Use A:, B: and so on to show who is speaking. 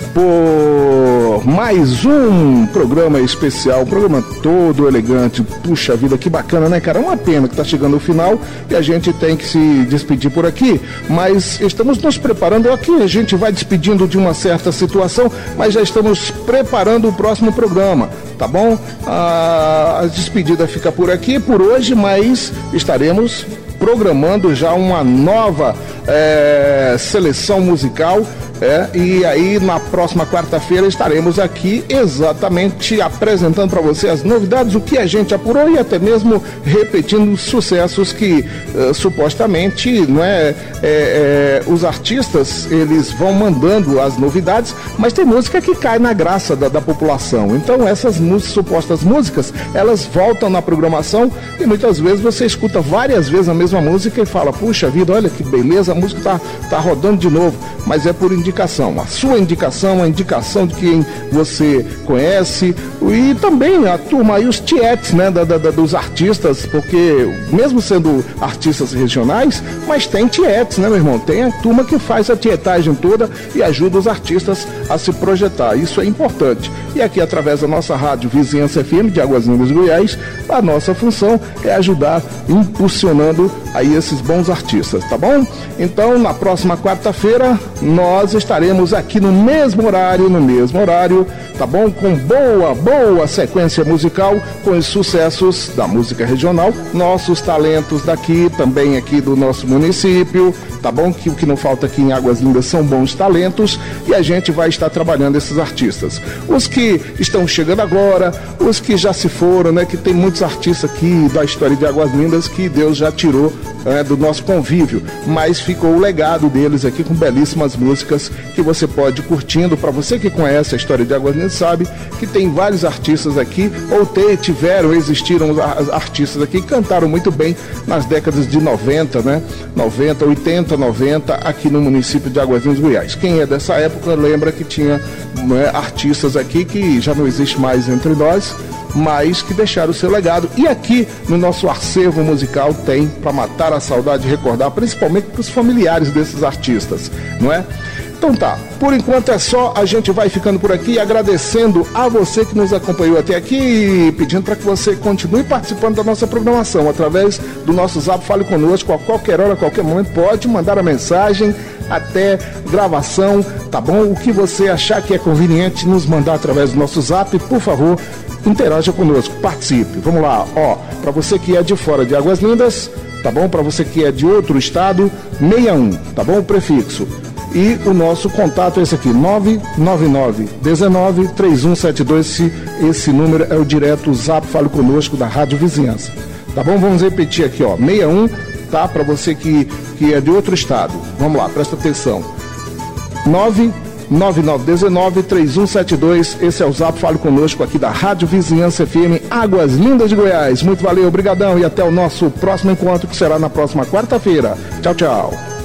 A: por mais um programa especial, um programa todo elegante. Puxa vida, que bacana, né, cara? Uma pena que tá chegando o final e a gente tem que se despedir por aqui, mas estamos nos preparando aqui, a gente vai despedindo de uma certa situação, mas já estamos preparando o próximo programa, tá bom? A despedida fica por aqui por hoje, mas estaremos programando já uma nova seleção musical. E aí na próxima quarta-feira estaremos aqui exatamente apresentando para você as novidades, o que a gente apurou e até mesmo repetindo sucessos que supostamente os artistas eles vão mandando as novidades, mas tem música que cai na graça da população. Então essas supostas músicas, elas voltam na programação e muitas vezes você escuta várias vezes a mesma música e fala, puxa vida, olha que beleza, a música tá rodando de novo, mas é por indicação, a sua indicação, a indicação de quem você conhece e também a turma e os tietes, né, dos artistas, porque mesmo sendo artistas regionais, mas tem tietes, né, meu irmão? Tem a turma que faz a tietagem toda e ajuda os artistas a se projetar, isso é importante. E aqui através da nossa rádio Vizinhança FM de Águas Lindas, Goiás, a nossa função é ajudar impulsionando aí esses bons artistas, tá bom? Então na próxima quarta-feira nós estaremos aqui no mesmo horário, tá bom? Com boa sequência musical, com os sucessos da música regional, nossos talentos daqui, também aqui do nosso município, tá bom? Que o que não falta aqui em Águas Lindas são bons talentos e a gente vai estar trabalhando esses artistas. Os que estão chegando agora, os que já se foram, né? Que tem muitos artistas aqui da história de Águas Lindas que Deus já tirou do nosso convívio, mas ficou o legado deles aqui com belíssimas músicas que você pode ir curtindo. Para você que conhece a história de Águas Lindas sabe que tem vários artistas aqui, existiram artistas aqui que cantaram muito bem nas décadas de 90, né? 90, 80, 90 aqui no município de Águas Lindas, Goiás. Quem é dessa época lembra que tinha artistas aqui que já não existe mais entre nós, mas que deixaram o seu legado. E aqui no nosso acervo musical tem para matar a saudade e recordar, principalmente para os familiares desses artistas, não é? Então tá, por enquanto é só, a gente vai ficando por aqui, agradecendo a você que nos acompanhou até aqui e pedindo para que você continue participando da nossa programação através do nosso Zap Fale Conosco, a qualquer hora, a qualquer momento, pode mandar a mensagem, até gravação, tá bom? O que você achar que é conveniente nos mandar através do nosso Zap, por favor, interaja conosco, participe. Vamos lá, para você que é de fora de Águas Lindas, tá bom? Para você que é de outro estado, 61, tá bom? O prefixo. E o nosso contato é esse aqui, 999-19-3172, esse número é o direto Zap Fale Conosco da Rádio Vizinhança. Tá bom? Vamos repetir aqui, 61, tá? Para você que é de outro estado. Vamos lá, presta atenção. 999-19-3172, esse é o Zap Fale Conosco aqui da Rádio Vizinhança FM, Águas Lindas de Goiás. Muito valeu, obrigadão e até o nosso próximo encontro, que será na próxima quarta-feira. Tchau, tchau.